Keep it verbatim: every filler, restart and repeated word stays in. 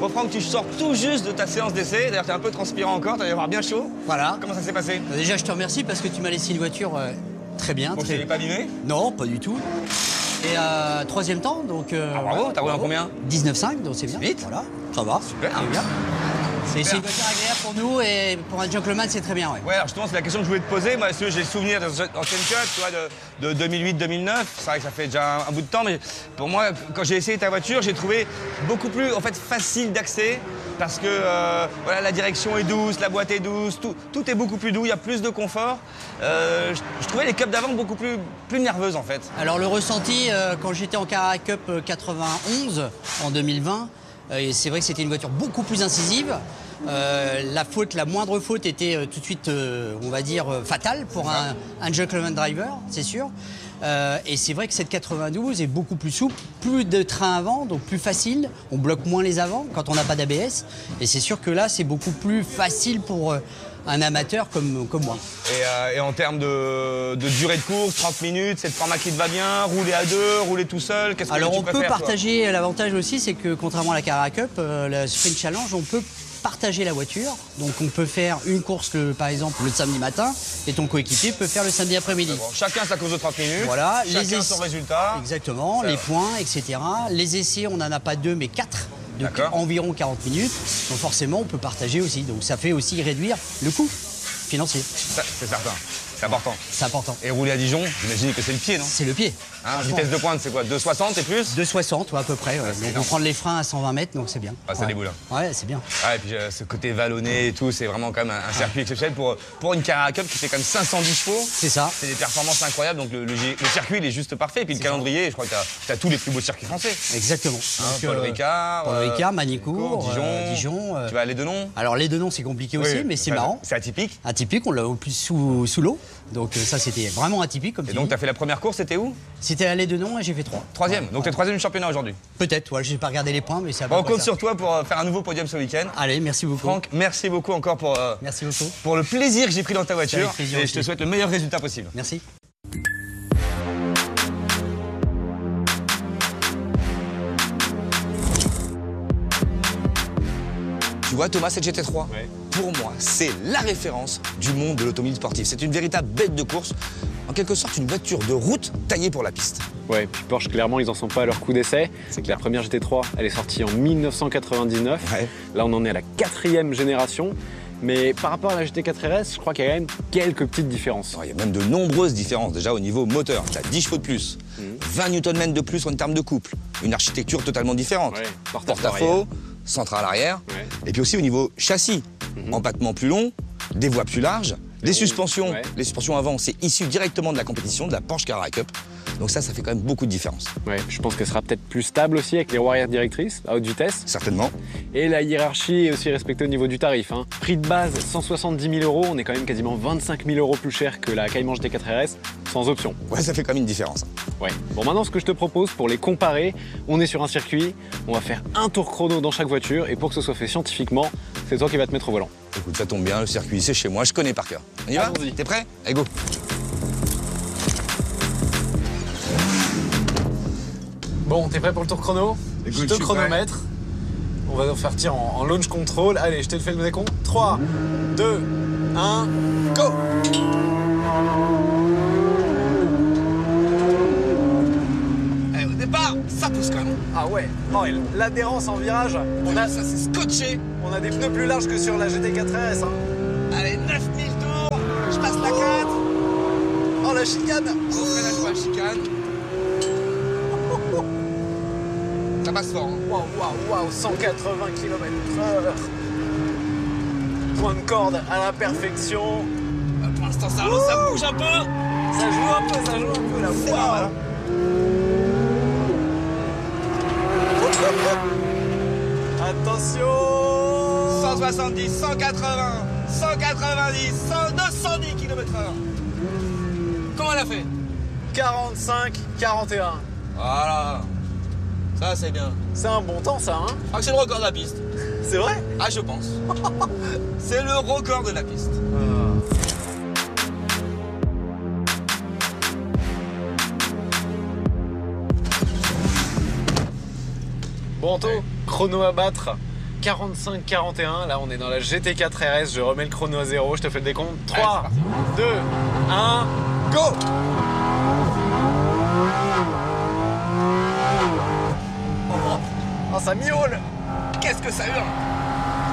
Franck, tu sors tout juste de ta séance d'essai. D'ailleurs, tu es un peu transpirant encore, tu vas y avoir bien chaud. Voilà. Comment ça s'est passé? Euh, Déjà, je te remercie parce que tu m'as laissé une voiture euh, très bien. Bon, très... je t'ai pas abîmé? Non, pas du tout. Et euh, troisième temps, donc... Euh, Ah, bravo, voilà, t'as roulé en bravo. combien? dix-neuf virgule cinq, donc c'est bien. Vite. Voilà, ça va. Super. C'est bien. C'est c'est une voiture agréable pour nous et pour un gentleman, c'est très bien, ouais. Ouais, alors justement, c'est la question que je voulais te poser. Moi, j'ai le souvenir d'anciennes cuts, tu vois, de, de deux mille huit deux mille neuf. C'est vrai que ça fait déjà un, un bout de temps, mais pour moi, quand j'ai essayé ta voiture, j'ai trouvé beaucoup plus, en fait, facile d'accès parce que, euh, voilà, la direction est douce, la boîte est douce, tout, tout est beaucoup plus doux, il y a plus de confort. Euh, je, je trouvais les cups d'avant beaucoup plus, plus nerveuses, en fait. Alors, le ressenti, euh, quand j'étais en Carrera Cup quatre-vingt-onze, en deux mille vingt, euh, c'est vrai que c'était une voiture beaucoup plus incisive. Euh, la faute, la moindre faute était euh, tout de suite, euh, on va dire, euh, fatale pour un, un gentleman driver, c'est sûr. Euh, et c'est vrai que cette quatre-vingt-douze est beaucoup plus souple, plus de train avant, donc plus facile. On bloque moins les avants quand on n'a pas d'A B S. Et c'est sûr que là, c'est beaucoup plus facile pour euh, un amateur comme, comme moi. Et, euh, et en termes de, de durée de course, trente minutes, c'est le format qui te va bien? Rouler à deux, rouler tout seul? Qu'est-ce que Alors tu on peut préfères, partager, l'avantage aussi, c'est que contrairement à la Carrera Cup, euh, la Sprint Challenge, on peut partager la voiture. Donc on peut faire une course, le, par exemple, le samedi matin, et ton coéquipier peut faire le samedi après-midi. Bon, chacun sa course de trente minutes, Voilà, chacun les son résultat. Exactement, Ça les va. points, et cetera. Les essais, on n'en a pas deux, mais quatre, de D'accord. environ quarante minutes. Donc forcément, on peut partager aussi. Donc ça fait aussi réduire le coût financier. Ça, c'est certain, c'est important. C'est important. Et rouler à Dijon, j'imagine que c'est le pied, non? C'est le pied. Hein, Franchement. vitesse de pointe, c'est quoi? deux soixante et plus? deux soixante, ouais, à peu près. Ouais. c'est Donc on énorme. prend les freins à cent vingt mètres, donc c'est bien. Ah, c'est ouais. des boules. Ouais, c'est bien. Ah, et puis euh, ce côté vallonné et tout, c'est vraiment quand même un, un circuit exceptionnel pour, pour une Carrera Cup qui fait quand même cinq cent dix chevaux. C'est ça. C'est des performances incroyables, donc le, le, le circuit il est juste parfait. Et puis le C'est calendrier, je crois que tu as, tous les plus beaux circuits français. Exactement. Hein, Donc, Paul euh, Ricard, Paul euh, Ricard, Manicourt, Dijon. euh, Dijon euh, Tu vas aller de nom? Alors les deux noms, c'est compliqué aussi, Oui, mais c'est ça, marrant. C'est atypique. Atypique, on l'a au plus sous, sous l'eau. Donc euh, ça, c'était vraiment atypique comme Et tu donc dis. tu as fait la première course, c'était où? C'était à les deux noms et j'ai fait trois. Troisième. Ouais. Donc tu es troisième du championnat aujourd'hui. Peut-être, ouais, j'ai pas regardé les points, mais c'est à peu Bon, on près compte ça. sur toi pour euh, faire un nouveau podium ce week-end. Allez, merci beaucoup. Franck, merci beaucoup encore pour, euh, Merci beaucoup. pour le plaisir que j'ai pris dans ta voiture. avec plaisir Et je te aussi. souhaite le meilleur résultat possible. Merci. Tu vois Thomas, cette G T trois, Ouais. pour moi, c'est la référence du monde de l'automobile sportive. C'est une véritable bête de course, en quelque sorte une voiture de route taillée pour la piste. Ouais, puis Porsche, clairement, ils en sont pas à leur coup d'essai. C'est que la première G T trois, elle est sortie en mille neuf cent quatre-vingt-dix-neuf. Ouais. Là, on en est à la quatrième génération. Mais par rapport à la G T quatre R S, je crois qu'il y a quand même quelques petites différences. Alors, il y a même de nombreuses différences déjà au niveau moteur. Tu as dix chevaux de plus, vingt newton-mètres de plus en termes de couple, une architecture totalement différente. Ouais, porte-à-faux Porte-à-faux, centrale arrière, Ouais. et puis aussi au niveau châssis, empattement plus long, des voies plus larges, les roues, suspensions, ouais. les suspensions avant, c'est issu directement de la compétition, de la Porsche Carrera Cup. Donc ça, ça fait quand même beaucoup de différence. Ouais, je pense qu'elle sera peut-être plus stable aussi avec les roues arrière directrices à haute vitesse. Certainement. Et la hiérarchie est aussi respectée au niveau du tarif. Hein. Prix de base, cent soixante-dix mille euros. On est quand même quasiment vingt-cinq mille euros plus cher que la Cayman G T quatre R S, sans option. Ouais, ça fait quand même une différence. Ouais. Bon, maintenant, ce que je te propose pour les comparer, on est sur un circuit, on va faire un tour chrono dans chaque voiture, et pour que ce soit fait scientifiquement, c'est toi qui vas te mettre au volant. Écoute, ça tombe bien, le circuit, c'est chez moi, je connais par cœur. On y va? Allons-y. T'es prêt? Allez, go. Bon, t'es prêt pour le tour chrono? Écoute, Je je te suis chronomètre. On va faire tir en, en launch control. Allez, je te le fais le décompte. trois, deux, un, go! Allez, au départ, ça pousse quand même. Ah ouais, oh, et l'adhérence en virage, on a, Ça, c'est scotché. on a des pneus plus larges que sur la G T quatre R S. Hein. Allez, neuf mille tours, je passe la quatre. Oh, la chicane! Gros freinage pour la chicane. Ça passe fort, hein. Waouh, waouh, waouh, cent quatre-vingts kilomètres heure. Point de corde à la perfection. Euh, Pour l'instant, ça, ça bouge un peu. Ça joue un peu, ça joue un peu là. C'est normal, hein. Attention! cent soixante-dix, cent quatre-vingts, cent quatre-vingt-dix, cent, deux cent dix kilomètres heure. Comment elle a fait? quarante-cinq, quarante et un. Voilà. Ça, c'est bien. C'est un bon temps ça, hein? Je crois que c'est le record de la piste. C'est vrai? Ah, je pense. C'est le record de la piste. Bon Anto, chrono à battre. quarante-cinq quarante et un. Là, on est dans la G T quatre R S. Je remets le chrono à zéro. Je te fais le décompte. trois, deux, un, go! Oh, ça miaule! Qu'est-ce que ça hurle!